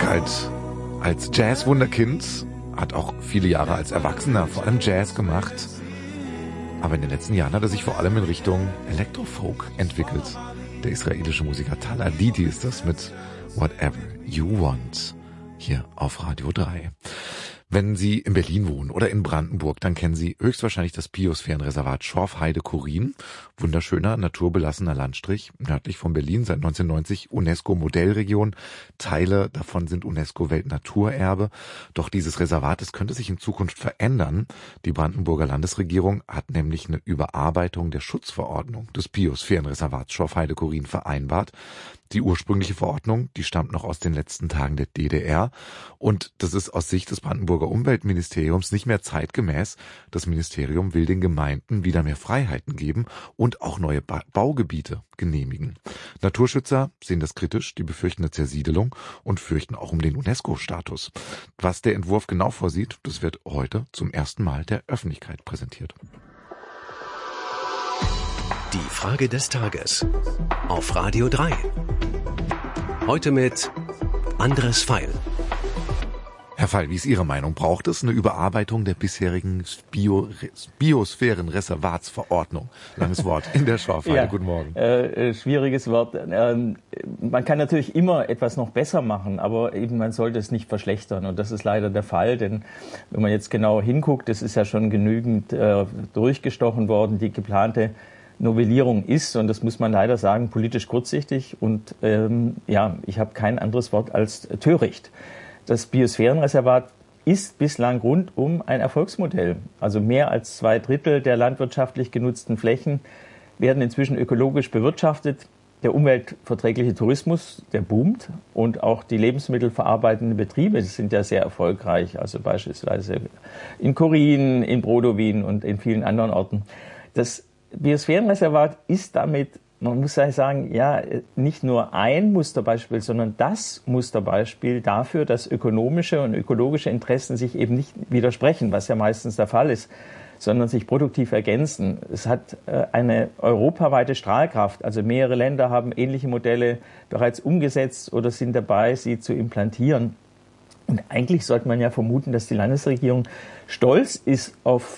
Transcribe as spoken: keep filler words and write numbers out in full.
galt als Jazz-Wunderkind, hat auch viele Jahre als Erwachsener vor allem Jazz gemacht. Aber in den letzten Jahren hat er sich vor allem in Richtung Elektrofolk entwickelt. Der israelische Musiker Tal Adidi ist das mit Whatever You Want hier auf Radio drei. Wenn Sie in Berlin wohnen oder in Brandenburg, dann kennen Sie höchstwahrscheinlich das Biosphärenreservat Schorfheide-Chorin. Wunderschöner, naturbelassener Landstrich, nördlich von Berlin, seit neunzehnhundertneunzig UNESCO-Modellregion. Teile davon sind UNESCO-Weltnaturerbe. Doch dieses Reservat, das könnte sich in Zukunft verändern. Die Brandenburger Landesregierung hat nämlich eine Überarbeitung der Schutzverordnung des Biosphärenreservats Schorfheide-Chorin vereinbart. Die ursprüngliche Verordnung, die stammt noch aus den letzten Tagen der D D R und das ist aus Sicht des Brandenburger Umweltministeriums nicht mehr zeitgemäß. Das Ministerium will den Gemeinden wieder mehr Freiheiten geben und auch neue ba- Baugebiete genehmigen. Naturschützer sehen das kritisch, die befürchten eine Zersiedelung und fürchten auch um den UNESCO-Status. Was der Entwurf genau vorsieht, das wird heute zum ersten Mal der Öffentlichkeit präsentiert. Die Frage des Tages auf Radio drei. Heute mit Andres Feil. Herr Feil, wie ist Ihre Meinung? Braucht es eine Überarbeitung der bisherigen Bio- Biosphärenreservatsverordnung? Langes Wort in der Schorfheide. Ja, Guten Morgen. Äh, schwieriges Wort. Ähm, man kann natürlich immer etwas noch besser machen, aber eben man sollte es nicht verschlechtern. Und das ist leider der Fall, denn wenn man jetzt genau hinguckt, das ist ja schon genügend äh, durchgestochen worden, die geplante Novellierung ist, und das muss man leider sagen, politisch kurzsichtig und ähm, ja, ich habe kein anderes Wort als töricht. Das Biosphärenreservat ist bislang rundum ein Erfolgsmodell. Also mehr als zwei Drittel der landwirtschaftlich genutzten Flächen werden inzwischen ökologisch bewirtschaftet. Der umweltverträgliche Tourismus, der boomt, und auch die lebensmittelverarbeitenden Betriebe sind ja sehr erfolgreich, also beispielsweise in Chorin, in Brodowin und in vielen anderen Orten. Das Biosphärenreservat ist damit, man muss sagen, ja, nicht nur ein Musterbeispiel, sondern das Musterbeispiel dafür, dass ökonomische und ökologische Interessen sich eben nicht widersprechen, was ja meistens der Fall ist, sondern sich produktiv ergänzen. Es hat eine europaweite Strahlkraft, also mehrere Länder haben ähnliche Modelle bereits umgesetzt oder sind dabei, sie zu implantieren. Und eigentlich sollte man ja vermuten, dass die Landesregierung stolz ist auf